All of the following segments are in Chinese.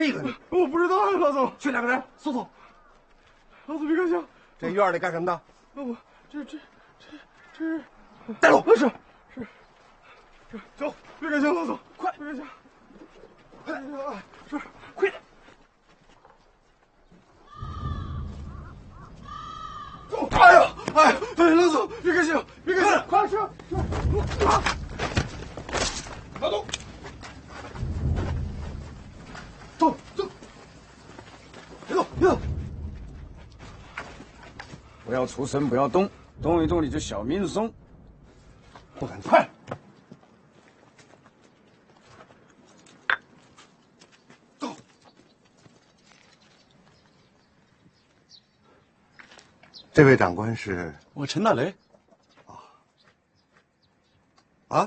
背着你。 我不知道啊，老总。 去两个人，搜搜。 老总别开枪。 这院里干什么的？ 我这是。 带路。 是。走，别开枪，老总，快，别开枪。是， 快点。 走！哎呀，老总，别开枪，别开枪，快是。老总。走，别动！ 不要出声，不要动，动一动你就小命松。 不敢快。走。这位长官是？ 我陈大雷。 啊？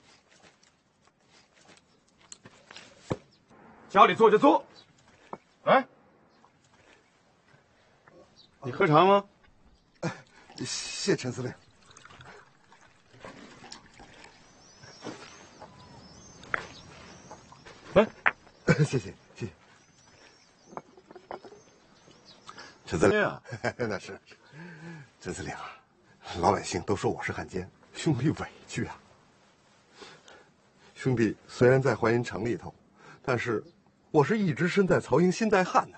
家里坐就坐。哎，你喝茶吗？ 谢陈司令。 来， 谢谢。陈司令啊， 那是陈司令啊，老百姓都说我是汉奸，兄弟委屈啊。兄弟虽然在淮阴城里头，但是我是一直身在曹营心在汉的。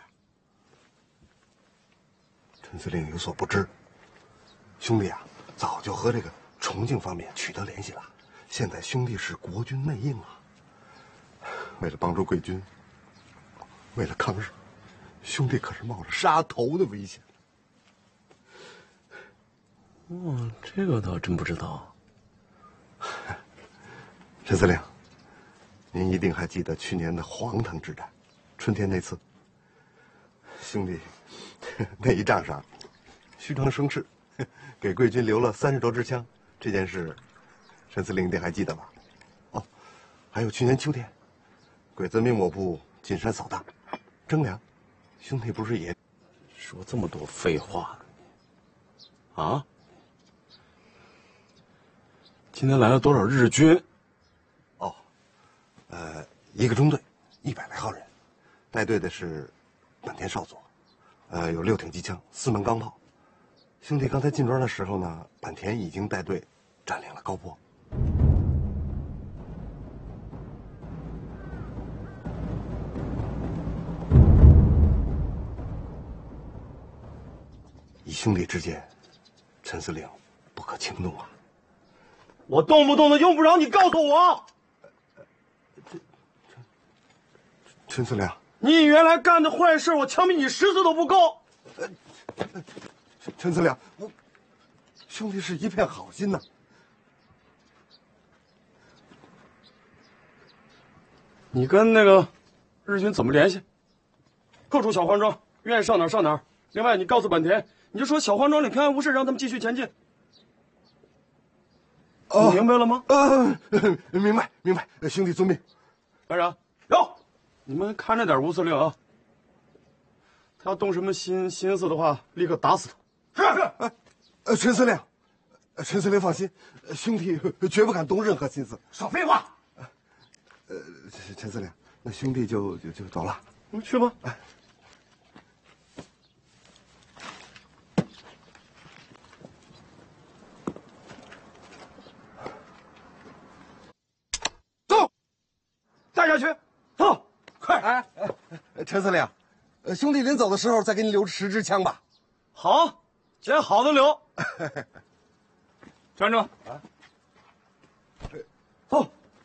陈司令有所不知，兄弟啊，早就和这个重庆方面取得联系了。现在兄弟是国军内应啊。为了帮助贵军，为了抗日，兄弟可是冒着杀头的危险。 哦，这个倒真不知道。 陈司令，您一定还记得去年的黄藤之战，春天那次，兄弟那一仗上虚张声势，给贵军留了30多支枪，这件事，陈司令一定还记得吧？哦，还有去年秋天，鬼子命我部进山扫荡，征粮，兄弟不是也说这么多废话呢？啊？今天来了多少日军？ 哦，一个中队，100来号人，带队的是坂田少佐，有6挺机枪，4门钢炮。兄弟刚才进庄的时候呢，坂田已经带队占领了高坡。以兄弟之见，陈司令不可轻动啊！ 我动不动的用不着你告诉我。 陈司令， 你原来干的坏事，我枪毙你10次都不够。 陈司令，兄弟是一片好心呐。 你跟那个日军怎么联系？扣除小黄庄，愿意上哪儿上哪儿。另外，你告诉坂田，你就说小黄庄里平安无事，让他们继续前进。你明白了吗？ 明白，兄弟遵命。 班长，有，你们看着点吴司令啊。他要动什么心思的话，立刻打死他。 是。陈司令放心，兄弟绝不敢动任何心思。 少废话。 陈司令，那兄弟就走了。 去吧。带下去，走，快！ 陈司令，兄弟临走的时候再给你留10支枪吧。 好，捡好的留。站住！